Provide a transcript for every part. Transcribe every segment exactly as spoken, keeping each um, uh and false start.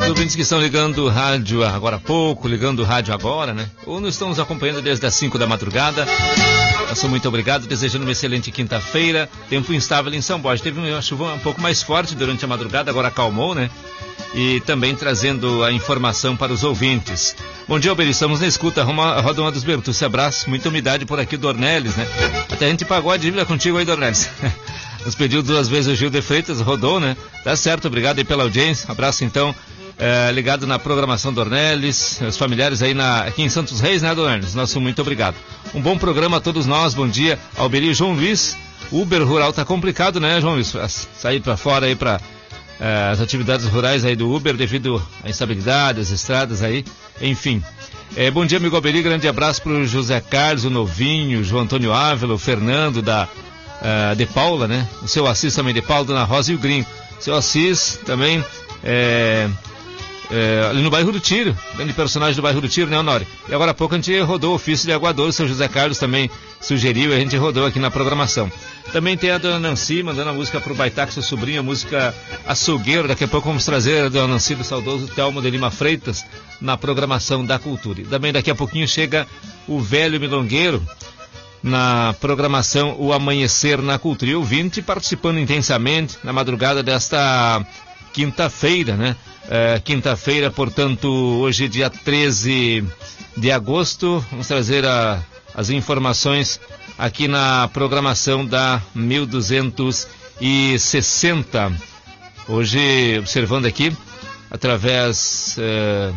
ouvintes que estão ligando o rádio agora há pouco, ligando o rádio agora, né? Ou não estão nos acompanhando desde as cinco da madrugada. Nosso muito obrigado, desejando uma excelente quinta-feira. Tempo instável em São Borja. Teve uma chuva um pouco mais forte durante a madrugada, agora acalmou, né? E também trazendo a informação para os ouvintes. Bom dia, Alberi, estamos na escuta, Roda uma dos Bertucci, abraço, muita umidade por aqui, Dornelles, né? Até a gente pagou a dívida contigo aí, Dornelles. Nos pediu duas vezes o Gil de Freitas, rodou, né? Tá certo, obrigado aí pela audiência, abraço então, é, ligado na programação Dornelles, os familiares aí na, aqui em Santos Reis, né, Dornelles? Nosso muito obrigado. Um bom programa a todos nós, bom dia, Alberi, João Luiz. Uber rural tá complicado, né, João Luiz? Sair para fora aí para Uh, as atividades rurais aí do Uber devido à instabilidade, as estradas aí, enfim. É, bom dia, amigo Alberi, grande abraço pro José Carlos, o Novinho, João Antônio Ávila, o Fernando da uh, de Paula, né? O seu Assis também de Paula, Dona Rosa e o Gringo. O seu Assis também é, é, ali no bairro do Tiro, grande personagem do bairro do Tiro, né, Honório? E agora há pouco a gente rodou o ofício de Aguador, o seu José Carlos também sugeriu e a gente rodou aqui na programação. Também tem a dona Nancy mandando a música pro Baitaco, seu sobrinho, a música Açougueiro. Daqui a pouco vamos trazer a dona Nancy do saudoso Telmo de Lima Freitas na programação da cultura. E também daqui a pouquinho chega o Velho Milongueiro na programação O Amanhecer na Cultura. E o ouvinte participando intensamente na madrugada desta quinta-feira, né? É, quinta-feira, portanto, hoje dia treze de agosto. Vamos trazer a, as informações aqui na programação da mil duzentos e sessenta. Hoje, observando aqui, através eh,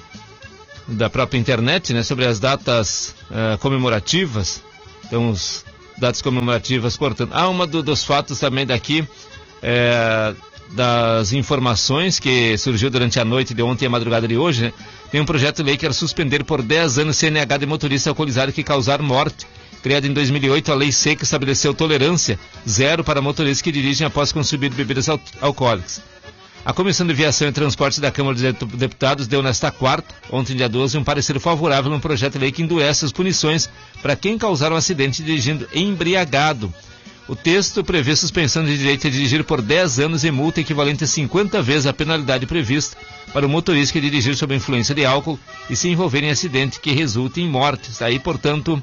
da própria internet, né, sobre as datas eh, comemorativas. Então, os datas comemorativas, portanto. Ah, uma do, dos fatos também daqui, eh, das informações que surgiu durante a noite de ontem e a madrugada de hoje, né? Tem um projeto de lei que era suspender por dez anos C N H de motorista alcoolizado que causar morte. Criada em dois mil e oito, a Lei Seca estabeleceu tolerância zero para motoristas que dirigem após consumir bebidas al- alcoólicas. A Comissão de Viação e Transportes da Câmara dos Deputados deu nesta quarta, ontem dia doze, um parecer favorável no projeto de lei que endurece as punições para quem causar um acidente dirigindo embriagado. O texto prevê suspensão de direito a dirigir por dez anos e multa equivalente a cinquenta vezes a penalidade prevista para o motorista que dirigir sob a influência de álcool e se envolver em acidente que resulte em morte. Aí, portanto,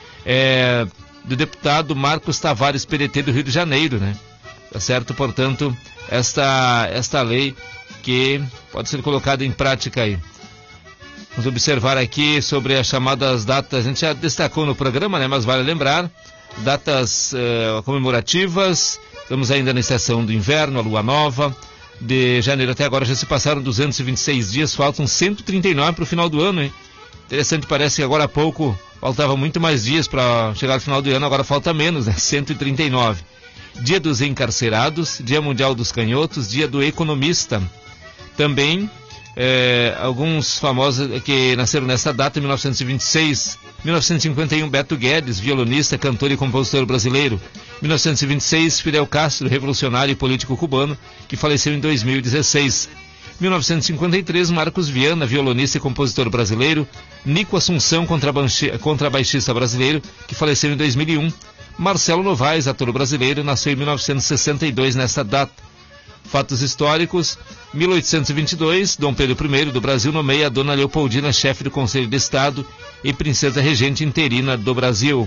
É, do deputado Marcos Tavares P D T do Rio de Janeiro, né? Tá certo, portanto, esta, esta lei que pode ser colocada em prática aí. Vamos observar aqui sobre as chamadas datas, a gente já destacou no programa, né? Mas vale lembrar, datas eh, comemorativas, estamos ainda na estação do inverno, a lua nova, de janeiro até agora já se passaram duzentos e vinte e seis dias, faltam cento e trinta e nove para o final do ano, hein? Interessante, parece que agora há pouco faltava muito mais dias para chegar ao final do ano, agora falta menos, né? cento e trinta e nove. Dia dos Encarcerados, Dia Mundial dos Canhotos, Dia do Economista. Também, é, alguns famosos que nasceram nessa data, em mil novecentos e vinte e seis. mil novecentos e cinquenta e um, Beto Guedes, violonista, cantor e compositor brasileiro. mil novecentos e vinte e seis, Fidel Castro, revolucionário e político cubano, que faleceu em dois mil e dezesseis. mil novecentos e cinquenta e três, Marcos Viana, violonista e compositor brasileiro. Nico Assunção, contrabaixista brasileiro, que faleceu em dois mil e um. Marcelo Novaes, ator brasileiro, nasceu em mil novecentos e sessenta e dois nesta data. Fatos históricos: mil oitocentos e vinte e dois, Dom Pedro I do Brasil nomeia a Dona Leopoldina chefe do Conselho de Estado e princesa regente interina do Brasil.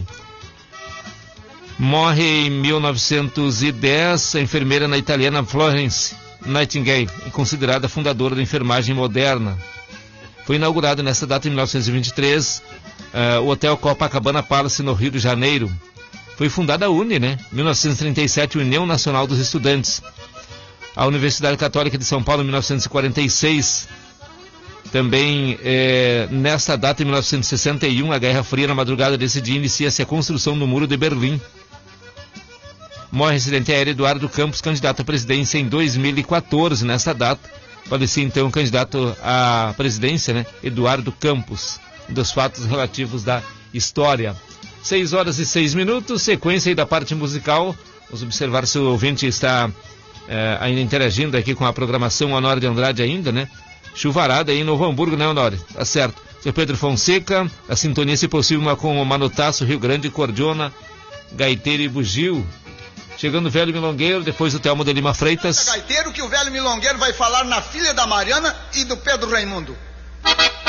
Morre em mil novecentos e dez a enfermeira na italiana Florence Nightingale, considerada fundadora da enfermagem moderna. Foi inaugurado nesta data, em mil novecentos e vinte e três, uh, o Hotel Copacabana Palace, no Rio de Janeiro. Foi fundada a U N E, né? mil novecentos e trinta e sete, União Nacional dos Estudantes. A Universidade Católica de São Paulo, em mil novecentos e quarenta e seis. Também, eh, nesta data, em mil novecentos e sessenta e um, a Guerra Fria, na madrugada desse dia, inicia-se a construção do Muro de Berlim. Morre acidente aéreo Eduardo Campos, candidato à presidência em dois mil e quatorze, nesta data. Falecia então o candidato à presidência, né? Eduardo Campos, um dos fatos relativos da história. seis horas e seis minutos, sequência aí da parte musical. Vamos observar se o ouvinte está é, ainda interagindo aqui com a programação. Honório de Andrade ainda, né? Chuvarada aí em Novo Hamburgo, né, Honório? Tá certo. Seu Pedro Fonseca, a sintonia, se possível, uma com o Manotaço, Rio Grande, Cordiona, Gaiteiro e Bugio. Chegando o velho milongueiro, depois o Telmo de Lima Freitas. Gaiteiro que o velho milongueiro vai falar na filha da Mariana e do Pedro Raimundo.